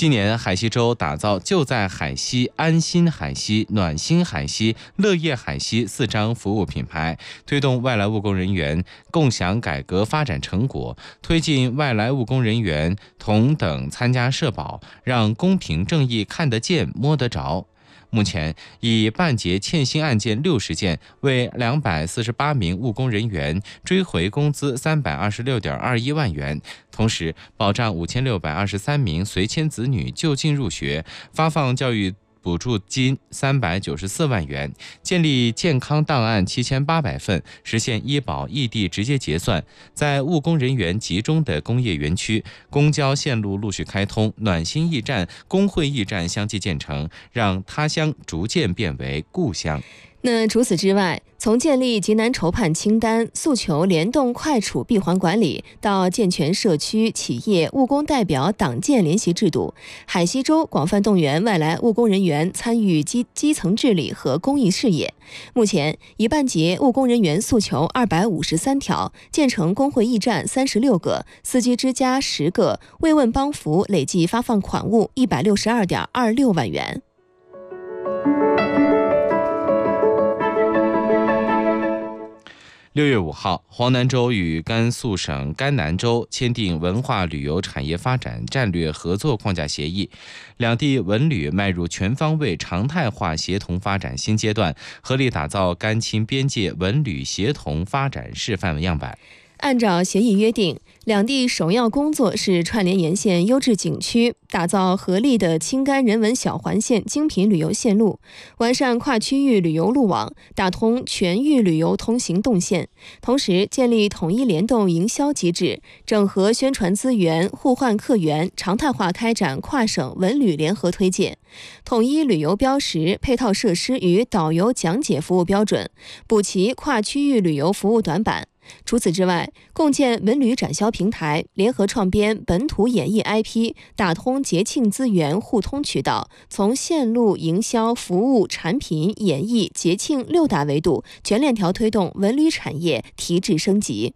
今年海西州打造就在海西、安心海西、暖心海西、乐业海西4张服务品牌，推动外来务工人员共享改革发展成果，推进外来务工人员同等参加社保，让公平正义看得见摸得着。目前已办结欠薪案件60件，为248名务工人员追回工资326.21万元，同时保障5623名随迁子女就近入学，发放教育补助金394万元，建立健康档案7800份，实现医保异地直接结算。在务工人员集中的工业园区，公交线路陆续开通，暖心驿站、工会驿站相继建成，让他乡逐渐变为故乡。 那除此之外，从建立急难筹判清单、诉求联动快处闭环管理，到健全社区、企业、务工代表党建联席制度，海西州广泛动员外来务工人员参与基层治理和公益事业。目前已办结务工人员诉求253条，建成工会驿站36个，司机之家10个，慰问帮扶累计发放款物162.26万元。 6月5号，黄南州与甘肃省甘南州签订文化旅游产业发展战略合作框架协议，两地文旅迈入全方位常态化协同发展新阶段，合力打造甘钦边界文旅协同发展示范样板。 按照协议约定，两地首要工作是串联沿线优质景区，打造合力的青甘人文小环线精品旅游线路，完善跨区域旅游路网，打通全域旅游通行动线，同时建立统一联动营销机制，整合宣传资源，互换客源，常态化开展跨省文旅联合推荐，统一旅游标识、配套设施与导游讲解服务标准，补齐跨区域旅游服务短板。除此之外，共建文旅展销平台，联合创编本土演艺 IP， 打通节庆资源互通渠道，从线路、营销、服务、产品、演艺、节庆6大维度全链条推动文旅产业提质升级。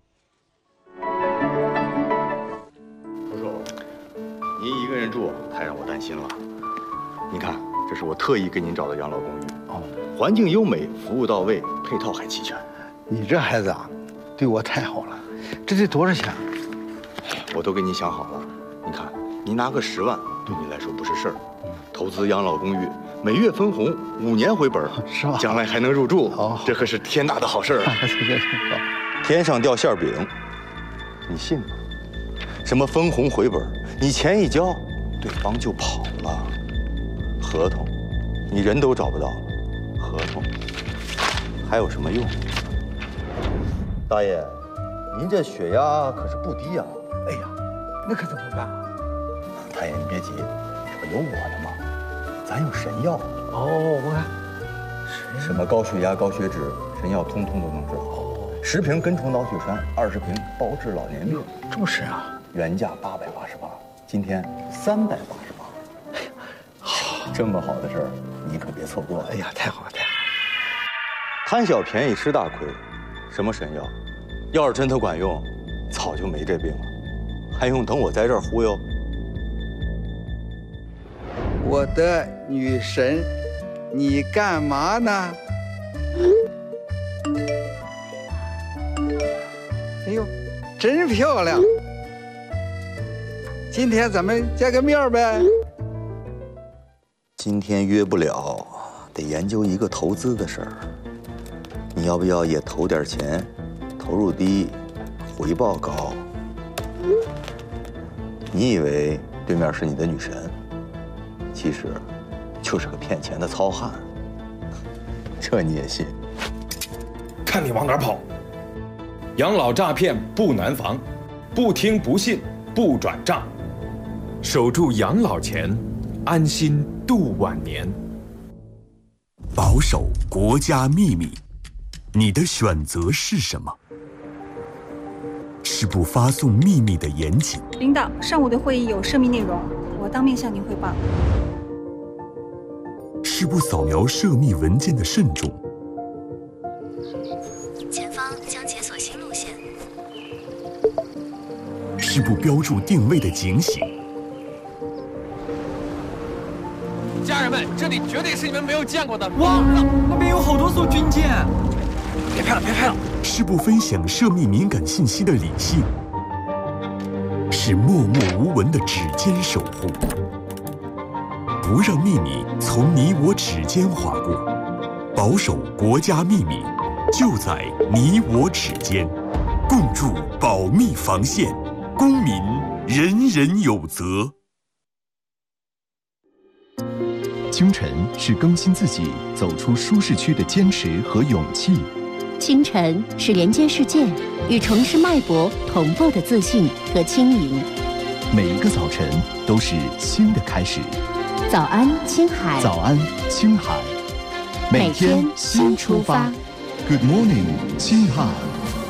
叔叔，您一个人住太让我担心了。您看，这是我特意给您找的养老公寓，环境优美，服务到位，配套还齐全。 你这孩子啊，对我太好了，这得多少钱？ 我都给你想好了。你看，您拿个10万，对你来说不是事儿。投资养老公寓，每月分红，5年回本， 是吧？ 将来还能入住，这可是天大的好事儿。天上掉馅饼，你信吗？什么分红回本，你钱一交，对方就跑了。合同，你人都找不到，合同还有什么用？大爷，您这血压可是不低呀！ 哎呀，那可怎么办啊？ 大爷，你别急，这不有我的吗？咱有神药。 我看什么高血压、高血脂，神药通通都能治。10瓶根虫脑血栓，20瓶包治老年病。 这么神啊！ 原价888，今天388。哎呀，好，这么好的事儿，你可别错过。 哎呀，太好了，太好了！ 贪小便宜吃大亏。什么神药？要是真的管用，早就没这病了，还用等我在这儿忽悠？ 我的女神，你干嘛呢？哎呦，真漂亮！今天咱们见个面呗？ 今天约不了，得研究一个投资的事儿。你要不要也投点钱？投入低，回报高。你以为对面是你的女神，其实就是个骗钱的糙汉。这你也信？ 看你往哪儿跑！养老诈骗不难防，不听不信不转账，守住养老钱，安心度晚年。 保守国家秘密。你的选择是什么？是不发送秘密的严谨。 领导，上午的会议有涉密内容，我当面向您汇报。 是不扫描涉密文件的慎重。 前方将解锁新路线。 是不标注定位的警醒。 家人们，这里绝对是你们没有见过的。哇，那边有好多艘军舰！别拍了，别拍了！ 是不分享涉密敏感信息的理性，是默默无闻的指尖守护，不让秘密从你我指尖划过，保守国家秘密，就在你我指尖，共筑保密防线，公民人人有责。 清晨是更新自己、走出舒适区的坚持和勇气。 清晨是连接世界、与城市脉搏同步的自信和轻盈。 每一个早晨都是新的开始。 早安，青海。 早安，青海。 每天新出发。 Good morning，青海。